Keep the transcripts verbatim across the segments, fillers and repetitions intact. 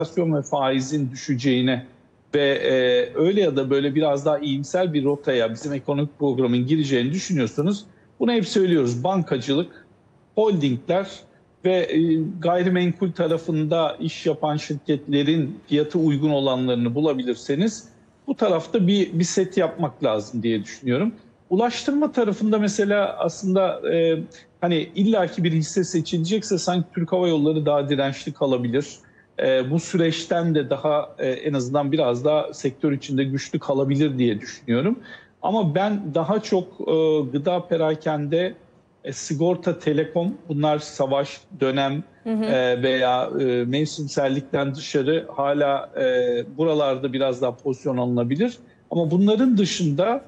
enflasyon ve faizin düşeceğine ve e, öyle ya da böyle biraz daha iyimser bir rotaya bizim ekonomik programın gireceğini düşünüyorsanız bunu hep söylüyoruz. Bankacılık, holdingler ve e, gayrimenkul tarafında iş yapan şirketlerin fiyatı uygun olanlarını bulabilirseniz bu tarafta bir, bir set yapmak lazım diye düşünüyorum. Ulaştırma tarafında mesela aslında e, hani illaki bir hisse seçilecekse sanki Türk Hava Yolları daha dirençli kalabilir. E, bu süreçten de daha e, en azından biraz daha sektör içinde güçlü kalabilir diye düşünüyorum. Ama ben daha çok e, gıda perakende, e, sigorta, telekom, bunlar savaş, dönem Hı hı. e, veya e, mevsimsellikten dışarı hala e, buralarda biraz daha pozisyon alınabilir. Ama bunların dışında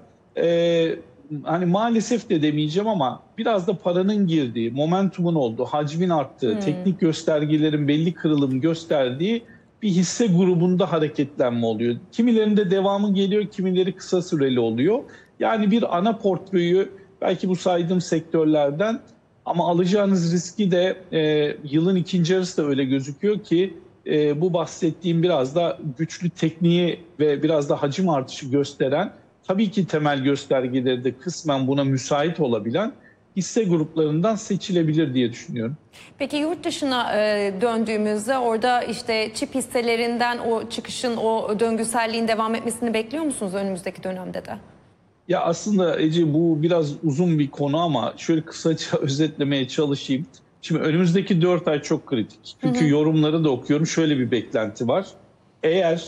e, hani maalesef de demeyeceğim ama biraz da paranın girdiği, momentumun olduğu, hacmin arttığı, Hmm. teknik göstergelerin belli kırılım gösterdiği bir hisse grubunda hareketlenme oluyor. Kimilerinde devamı geliyor, kimileri kısa süreli oluyor. Yani bir ana portföyü belki bu saydığım sektörlerden ama alacağınız riski de e, yılın ikinci yarısı da öyle gözüküyor ki e, bu bahsettiğim biraz da güçlü tekniği ve biraz da hacim artışı gösteren, tabii ki temel göstergeleri de kısmen buna müsait olabilen hisse gruplarından seçilebilir diye düşünüyorum. Peki yurt dışına e, döndüğümüzde orada işte çip hisselerinden o çıkışın, o döngüselliğin devam etmesini bekliyor musunuz önümüzdeki dönemde de? Ya aslında Ece, bu biraz uzun bir konu ama şöyle kısaca özetlemeye çalışayım. Şimdi önümüzdeki dört ay çok kritik. Hı Çünkü hı. yorumları da okuyorum. Şöyle bir beklenti var. Eğer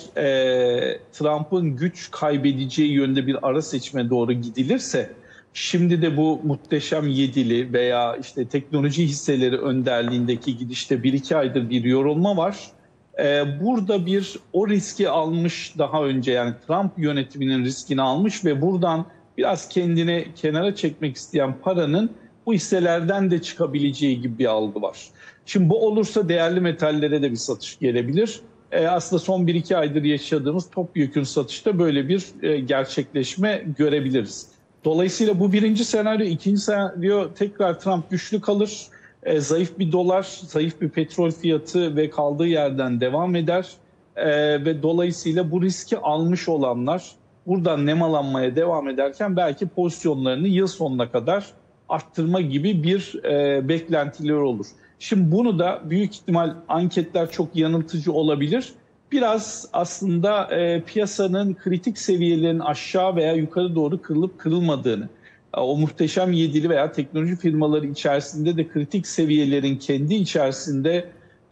e, Trump'ın güç kaybedeceği yönde bir ara seçime doğru gidilirse, şimdi de bu muhteşem yedili veya işte teknoloji hisseleri önderliğindeki gidişte bir iki aydır bir yorulma var. Ee, burada bir o riski almış daha önce, yani Trump yönetiminin riskini almış ve buradan biraz kendini kenara çekmek isteyen paranın bu hisselerden de çıkabileceği gibi bir algı var. Şimdi bu olursa değerli metallere de bir satış gelebilir. Ee, aslında son bir iki aydır yaşadığımız topyekün satışta böyle bir e, gerçekleşme görebiliriz. Dolayısıyla bu birinci senaryo. İkinci senaryo, tekrar Trump güçlü kalır. E, zayıf bir dolar, zayıf bir petrol fiyatı ve kaldığı yerden devam eder. E, ve dolayısıyla bu riski almış olanlar buradan nemalanmaya devam ederken belki pozisyonlarını yıl sonuna kadar arttırma gibi bir e, beklentileri olur. Şimdi bunu da büyük ihtimal anketler çok yanıltıcı olabilir. Biraz aslında e, piyasanın kritik seviyelerin aşağı veya yukarı doğru kırılıp kırılmadığını, o muhteşem yedili veya teknoloji firmaları içerisinde de kritik seviyelerin kendi içerisinde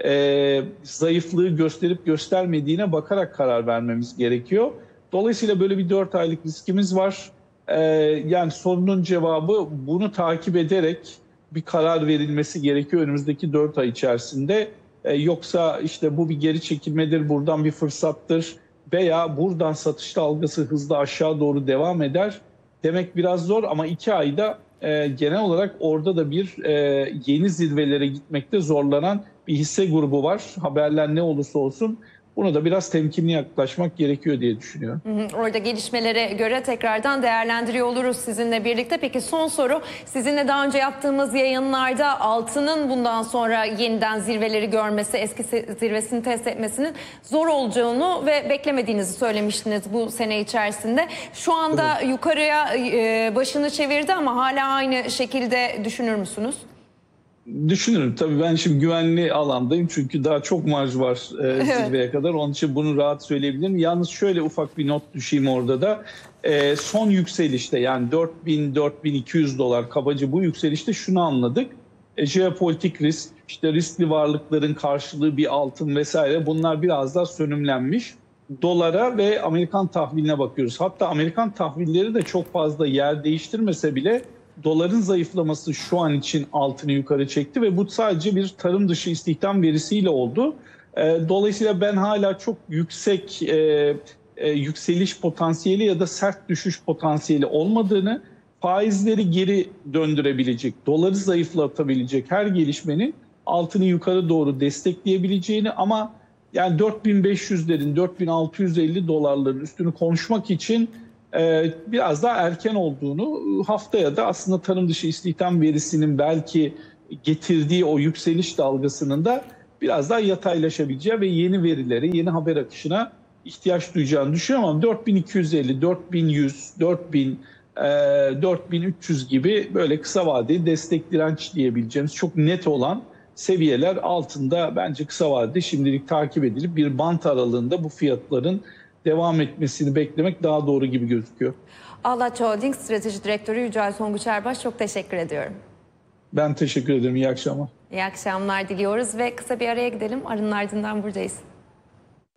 e, zayıflığı gösterip göstermediğine bakarak karar vermemiz gerekiyor. Dolayısıyla böyle bir dört aylık riskimiz var. E, yani sorunun cevabı, bunu takip ederek bir karar verilmesi gerekiyor önümüzdeki dört ay içerisinde. E, yoksa işte bu bir geri çekilmedir, buradan bir fırsattır veya buradan satış dalgası hızla aşağı doğru devam eder demek biraz zor. Ama iki ayda e, genel olarak orada da bir e, yeni zirvelere gitmekte zorlanan bir hisse grubu var. Haberler ne olursa olsun buna da biraz temkinli yaklaşmak gerekiyor diye düşünüyorum. Hı hı. Orada gelişmelere göre tekrardan değerlendiriyor oluruz sizinle birlikte. Peki son soru, sizinle daha önce yaptığımız yayınlarda altının bundan sonra yeniden zirveleri görmesi, eski zirvesini test etmesinin zor olacağını ve beklemediğinizi söylemiştiniz bu sene içerisinde. Şu anda evet, yukarıya başını çevirdi ama hala aynı şekilde düşünür müsünüz? Düşünürüm. Tabii ben şimdi güvenli alandayım çünkü daha çok marj var e, zirveye kadar. Onun için bunu rahat söyleyebilirim. Yalnız şöyle ufak bir not düşeyim orada da. E, son yükselişte, yani dört bin dört bin iki yüz dolar kabaca bu yükselişte şunu anladık. E, jeopolitik risk, işte riskli varlıkların karşılığı bir altın vesaire, bunlar biraz daha sönümlenmiş. Dolara ve Amerikan tahviline bakıyoruz. Hatta Amerikan tahvilleri de çok fazla yer değiştirmese bile doların zayıflaması şu an için altını yukarı çekti ve bu sadece bir tarım dışı istihdam verisiyle oldu. Dolayısıyla ben hala çok yüksek e, e, yükseliş potansiyeli ya da sert düşüş potansiyeli olmadığını, faizleri geri döndürebilecek, doları zayıflatabilecek her gelişmenin altını yukarı doğru destekleyebileceğini, ama yani dört bin beş yüzlerin, dört bin altı yüz elli dolarların üstünü konuşmak için Ee, biraz daha erken olduğunu, haftaya da aslında tarım dışı istihdam verisinin belki getirdiği o yükseliş dalgasının da biraz daha yataylaşabileceği ve yeni verilere, yeni haber akışına ihtiyaç duyacağını düşünüyorum ama dört bin iki yüz elli, dört bin yüz, dört bin, dört bin üç yüz gibi böyle kısa vadeli destek direnç diyebileceğimiz çok net olan seviyeler altında bence kısa vadede şimdilik takip edilip bir bant aralığında bu fiyatların devam etmesini beklemek daha doğru gibi gözüküyor. Ağlaç Holding Strateji Direktörü Yücel Songuç Erbaş, çok teşekkür ediyorum. Ben teşekkür ederim. İyi akşamlar. İyi akşamlar diliyoruz ve kısa bir araya gidelim. Arının ardından buradayız.